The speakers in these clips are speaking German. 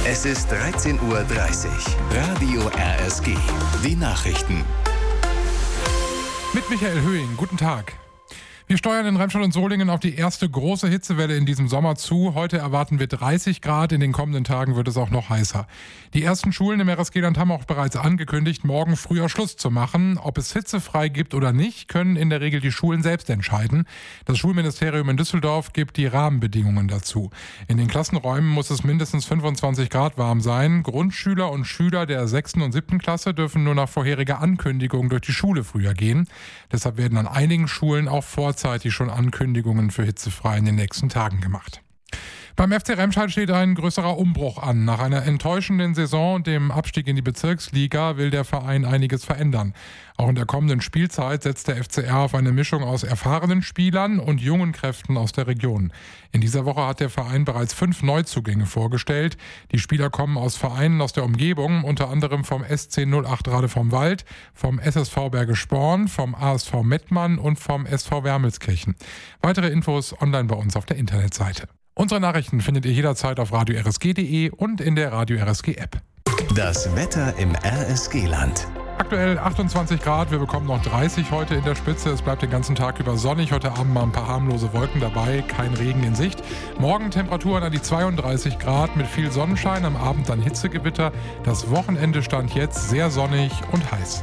Es ist 13:30 Uhr. Radio RSG. Die Nachrichten. Mit Michael Höhing. Guten Tag. Wir steuern in Remscheid und Solingen auf die erste große Hitzewelle in diesem Sommer zu. Heute erwarten wir 30 Grad. In den kommenden Tagen wird es auch noch heißer. Die ersten Schulen im RSG-Land haben auch bereits angekündigt, morgen früher Schluss zu machen. Ob es hitzefrei gibt oder nicht, können in der Regel die Schulen selbst entscheiden. Das Schulministerium in Düsseldorf gibt die Rahmenbedingungen dazu. In den Klassenräumen muss es mindestens 25 Grad warm sein. Grundschüler und Schüler der 6. und 7. Klasse dürfen nur nach vorheriger Ankündigung durch die Schule früher gehen. Deshalb werden an einigen Schulen auch vorzeitig schon Ankündigungen für hitzefrei in den nächsten Tagen gemacht. Beim FC Remscheid steht ein größerer Umbruch an. Nach einer enttäuschenden Saison und dem Abstieg in die Bezirksliga will der Verein einiges verändern. Auch in der kommenden Spielzeit setzt der FCR auf eine Mischung aus erfahrenen Spielern und jungen Kräften aus der Region. In dieser Woche hat der Verein bereits 5 Neuzugänge vorgestellt. Die Spieler kommen aus Vereinen aus der Umgebung, unter anderem vom SC 08 Rade vom Wald, vom SSV Bergisch Sporn, vom ASV Mettmann und vom SV Wermelskirchen. Weitere Infos online bei uns auf der Internetseite. Unsere Nachrichten findet ihr jederzeit auf radio-rsg.de und in der Radio RSG App. Das Wetter im RSG-Land. Aktuell 28 Grad, wir bekommen noch 30 heute in der Spitze. Es bleibt den ganzen Tag über sonnig, heute Abend mal ein paar harmlose Wolken dabei, kein Regen in Sicht. Morgen Temperaturen an die 32 Grad mit viel Sonnenschein, am Abend dann Hitzegewitter. Das Wochenende stand jetzt sehr sonnig und heiß.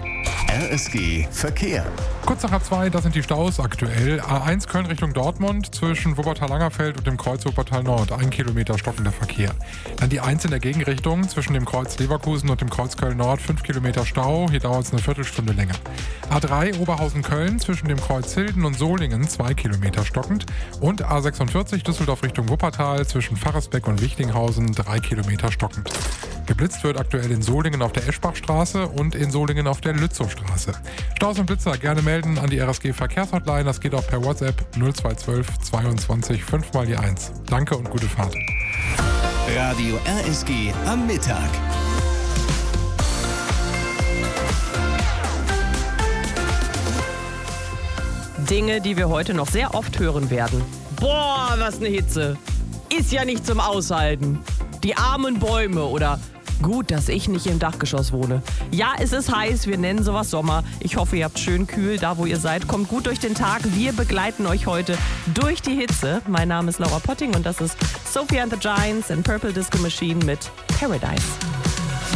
RSG Verkehr. Kurz nach halb 2, das sind die Staus aktuell. A1 Köln Richtung Dortmund zwischen Wuppertal-Langerfeld und dem Kreuz Wuppertal-Nord. 1 Kilometer stockender Verkehr. Dann die 1 in der Gegenrichtung zwischen dem Kreuz Leverkusen und dem Kreuz Köln-Nord. 5 Kilometer Stau. Hier dauert es eine Viertelstunde länger. A3 Oberhausen-Köln zwischen dem Kreuz Hilden und Solingen. 2 Kilometer stockend. Und A46 Düsseldorf Richtung Wuppertal zwischen Pfarrersbeck und Wichtinghausen. 3 Kilometer stockend. Geblitzt wird aktuell in Solingen auf der Eschbachstraße und in Solingen auf der Lützowstraße. Staus und Blitzer gerne melden an die RSG Verkehrshotline. Das geht auch per WhatsApp 0212 22 5 mal die 1. Danke und gute Fahrt. Radio RSG am Mittag. Dinge, die wir heute noch sehr oft hören werden. Boah, was eine Hitze. Ist ja nicht zum Aushalten. Die armen Bäume oder gut, dass ich nicht im Dachgeschoss wohne. Ja, es ist heiß, wir nennen sowas Sommer. Ich hoffe, ihr habt schön kühl, da wo ihr seid. Kommt gut durch den Tag. Wir begleiten euch heute durch die Hitze. Mein Name ist Laura Potting und das ist Sophie and the Giants and Purple Disco Machine mit Paradise.